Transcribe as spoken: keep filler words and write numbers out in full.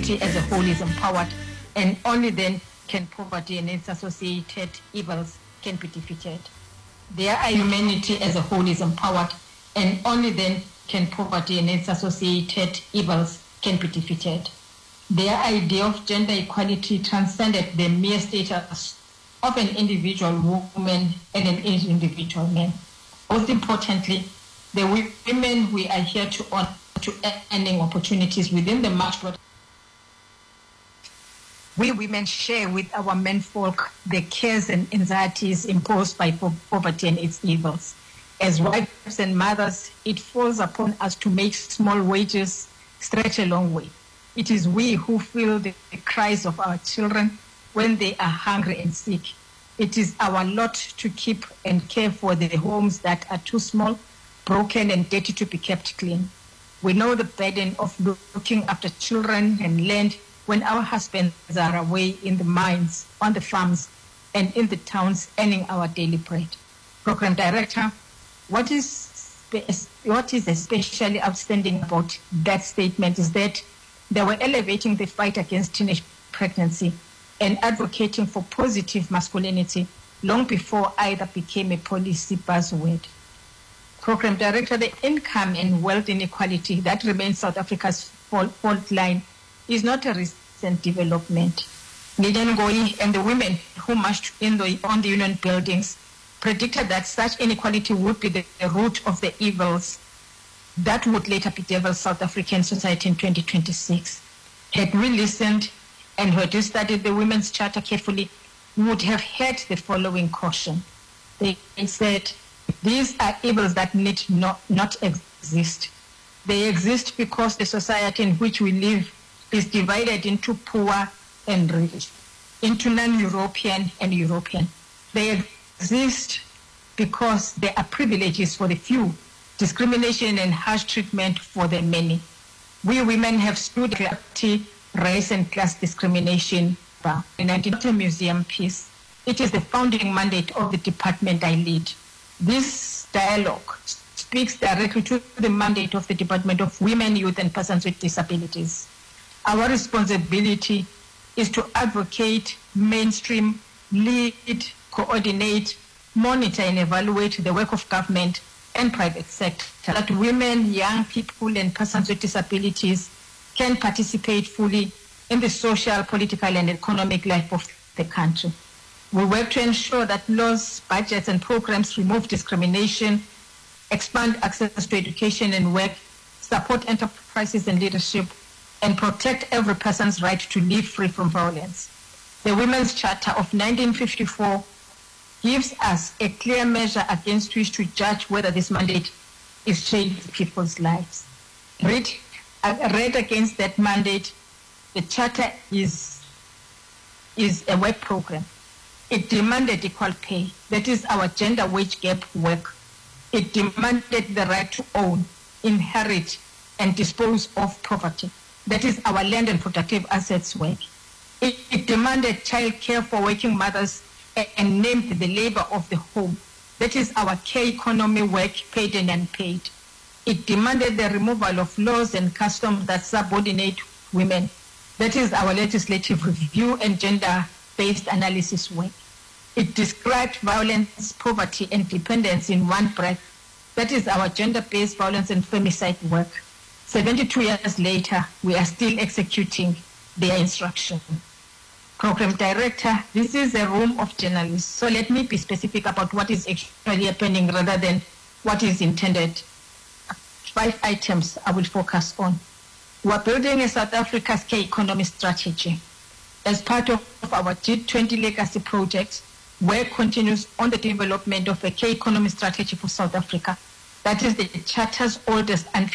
humanity as a whole is empowered, and only then can poverty and its associated evils can be defeated. There are humanity as a whole is empowered, and only then can poverty and its associated evils can be defeated. Their idea of gender equality transcended the mere status of an individual woman and an individual man. Most importantly, the women we are here to honor to earning opportunities within the march. We women share with our menfolk the cares and anxieties imposed by poverty and its evils. As wives and mothers, it falls upon us to make small wages stretch a long way. It is we who feel the, the cries of our children when they are hungry and sick. It is our lot to keep and care for the homes that are too small, broken, and dirty to be kept clean. We know the burden of looking after children and land when our husbands are away in the mines, on the farms, and in the towns earning our daily bread. Program Director, what is, what is especially outstanding about that statement is that they were elevating the fight against teenage pregnancy and advocating for positive masculinity long before either became a policy buzzword. Program Director, the income and wealth inequality that remains South Africa's fault line is not a recent development. Lilian Ngoyi and the women who marched in the, on the union buildings predicted that such inequality would be the, the root of the evils that would later bedevil South African society in twenty twenty-six. Had we listened and had we studied the Women's Charter carefully, we would have heard the following caution. They said, these are evils that need not, not exist. They exist because the society in which we live is divided into poor and rich, into non-European and European. They exist because there are privileges for the few, discrimination and harsh treatment for the many. We women have stood against race and class discrimination. The nineteen Museum piece, it is the founding mandate of the department I lead. This dialogue speaks directly to the mandate of the Department of Women, Youth and Persons with Disabilities. Our responsibility is to advocate, mainstream, lead, coordinate, monitor and evaluate the work of government and private sector, that women, young people and persons with disabilities can participate fully in the social, political and economic life of the country. We work to ensure that laws, budgets and programs remove discrimination, expand access to education and work, support enterprises and leadership, and protect every person's right to live free from violence. The Women's Charter of nineteen fifty-four gives us a clear measure against which to judge whether this mandate is changing people's lives. Read, uh, read against that mandate, the Charter is, is a work program. It demanded equal pay, that is our gender wage gap work. It demanded the right to own, inherit, and dispose of property, that is our land and productive assets work. It, it demanded child care for working mothers and named the labor of the home, that is our care economy work, paid and unpaid. It demanded the removal of laws and customs that subordinate women, that is our legislative review and gender-based analysis work. It described violence, poverty, and dependence in one breath, that is our gender-based violence and femicide work. seventy-two years later, we are still executing their instruction. Program Director, this is a room of journalists, so let me be specific about what is actually happening rather than what is intended. Five items I will focus on. We are building a South Africa's care economy strategy. As part of our G twenty legacy project, work continues on the development of a care economy strategy for South Africa. That is the Charter's oldest and